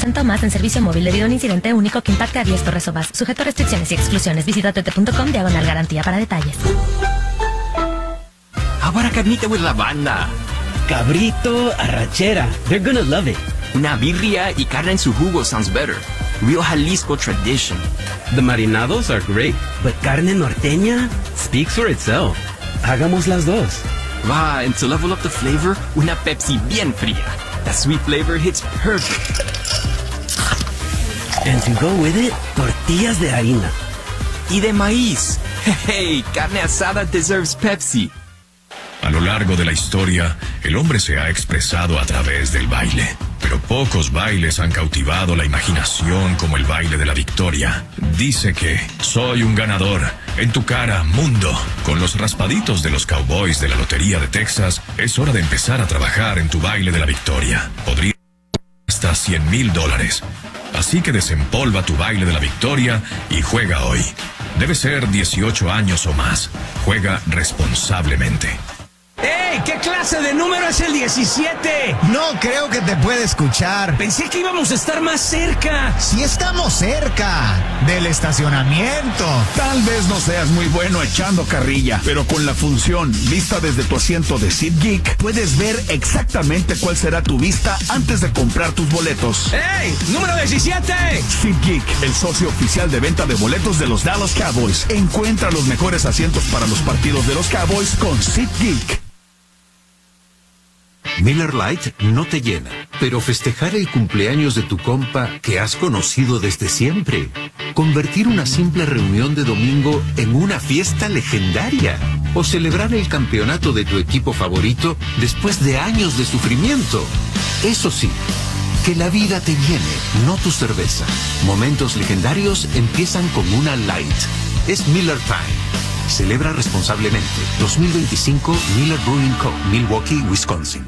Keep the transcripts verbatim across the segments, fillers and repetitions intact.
ciento más en servicio móvil debido a un incidente único que impacta a diez torres o más. Sujeto a restricciones y exclusiones. Visita t t punto com diagonal garantía para detalles. How about a carnita with la banda? Cabrito, arrachera. They're gonna love it. Una birria y carne en su jugo sounds better. Real Jalisco tradition. The marinados are great, but carne norteña speaks for itself. Hagamos las dos. Va, and to level up the flavor, una Pepsi bien fría. That sweet flavor hits perfect. And to go with it, tortillas de harina. Y de maíz. Hey, carne asada deserves Pepsi. A lo largo de la historia, el hombre se ha expresado a través del baile. Pero pocos bailes han cautivado la imaginación como el baile de la victoria. Dice que soy un ganador. En tu cara, mundo. Con los raspaditos de los Cowboys de la Lotería de Texas, es hora de empezar a trabajar en tu baile de la victoria. Podría hasta cien mil dólares. Así que desempolva tu baile de la victoria y juega hoy. Debe ser dieciocho años o más. Juega responsablemente. ¡Ey! ¿Qué clase de número es el diecisiete? No creo que te pueda escuchar. Pensé que íbamos a estar más cerca. Si estamos cerca del estacionamiento. Tal vez no seas muy bueno echando carrilla, pero con la función vista desde tu asiento de SeatGeek, puedes ver exactamente cuál será tu vista antes de comprar tus boletos. ¡Ey! ¡Número diecisiete! SeatGeek, el socio oficial de venta de boletos de los Dallas Cowboys. Encuentra los mejores asientos para los partidos de los Cowboys con SeatGeek. Miller Lite no te llena, pero festejar el cumpleaños de tu compa que has conocido desde siempre. Convertir una simple reunión de domingo en una fiesta legendaria. O celebrar el campeonato de tu equipo favorito después de años de sufrimiento. Eso sí, que la vida te llene, no tu cerveza. Momentos legendarios empiezan con una Light. Es Miller Time. Celebra responsablemente. dos mil veinticinco Miller Brewing Co., Milwaukee, Wisconsin.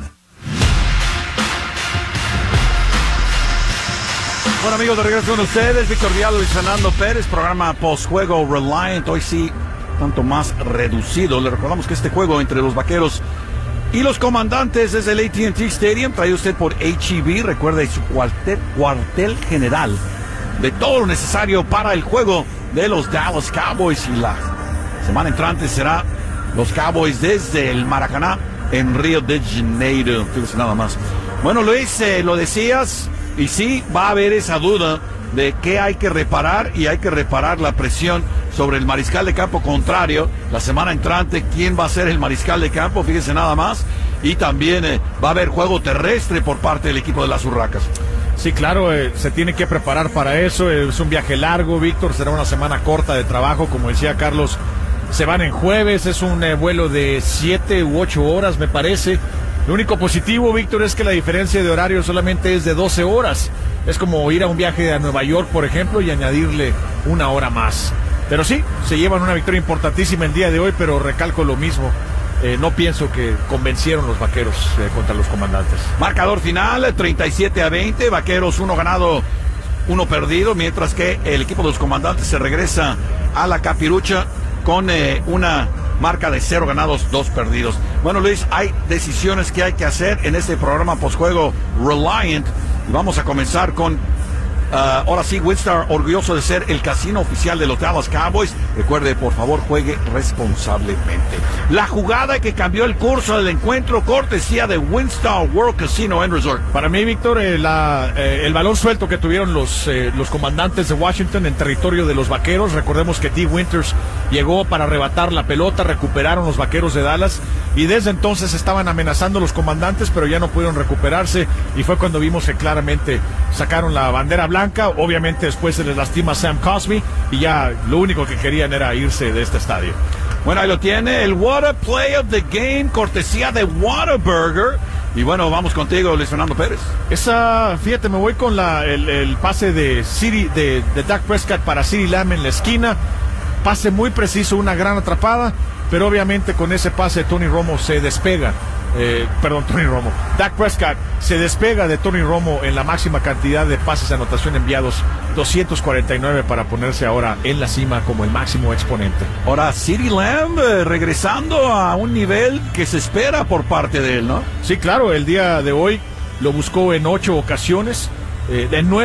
Bueno, amigos, de regreso con ustedes, Víctor Diallo y Fernando Pérez, programa postjuego Reliant, hoy sí, tanto más reducido. Le recordamos que este juego entre los Vaqueros y los Comandantes es el A T and T Stadium, traído usted por H E B, recuerda, y su cuartel, cuartel general de todo lo necesario para el juego de los Dallas Cowboys. Y la semana entrante será los Cowboys desde el Maracaná en Río de Janeiro. Fíjese nada más. Bueno, Luis, eh, lo decías, y sí, va a haber esa duda de qué hay que reparar, y hay que reparar la presión sobre el mariscal de campo contrario. La semana entrante, ¿quién va a ser el mariscal de campo? Fíjese nada más. Y también eh, va a haber juego terrestre por parte del equipo de las Urracas. Sí, claro, eh, se tiene que preparar para eso. Eh, es un viaje largo, Víctor, será una semana corta de trabajo, como decía Carlos. Se van en jueves, es un eh, vuelo de siete u ocho horas, me parece. Lo único positivo, Víctor, es que la diferencia de horario solamente es de doce horas. Es como ir a un viaje a Nueva York, por ejemplo, y añadirle una hora más. Pero sí, se llevan una victoria importantísima el día de hoy, pero recalco lo mismo. Eh, no pienso que convencieron los Vaqueros eh, contra los Comandantes. Marcador final, treinta y siete a veinte. Vaqueros uno ganado, uno perdido, mientras que el equipo de los Comandantes se regresa a la capirucha con eh, una marca de cero ganados, dos perdidos. Bueno, Luis, hay decisiones que hay que hacer en este programa postjuego Reliant. Y vamos a comenzar con, uh, ahora sí, Winstar, orgulloso de ser el casino oficial de los Dallas Cowboys. Recuerde, por favor, juegue responsablemente. La jugada que cambió el curso del encuentro, cortesía de Winstar World Casino and Resort. Para mí, Víctor, eh, la, eh, el balón suelto que tuvieron los, eh, los Comandantes de Washington en territorio de los Vaqueros. Recordemos que T. Winters llegó para arrebatar la pelota, recuperaron los Vaqueros de Dallas, y desde entonces estaban amenazando los Comandantes, pero ya no pudieron recuperarse, y fue cuando vimos que claramente sacaron la bandera blanca. Obviamente después se les lastima Sam Cosmi, y ya lo único que querían era irse de este estadio. Bueno, ahí lo tiene, el What a Play of the Game, cortesía de Whataburger. Y bueno, vamos contigo, Luis Fernando Pérez. Esa, fíjate, me voy con la, el, el pase de, City, de, de Dak Prescott para CeeDee Lamb en la esquina. Pase muy preciso, una gran atrapada, pero obviamente con ese pase Tony Romo se despega. Eh, perdón, Tony Romo. Dak Prescott se despega de Tony Romo en la máxima cantidad de pases de anotación enviados, doscientos cuarenta y nueve, para ponerse ahora en la cima como el máximo exponente. Ahora CeeDee Lamb eh, regresando a un nivel que se espera por parte de él, ¿no? Sí, claro, el día de hoy lo buscó en ocho ocasiones, eh, en nueve